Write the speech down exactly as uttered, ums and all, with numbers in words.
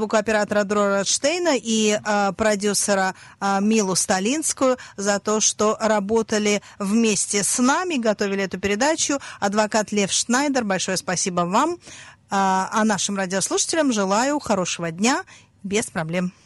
звукооператора Дрора Штейна и э, продюсера э, Милу Сталинскую за то, что работали вместе с нами, готовили эту передачу. Адвокат Лев Шнайдер, большое спасибо вам. А нашим радиослушателям желаю хорошего дня без проблем.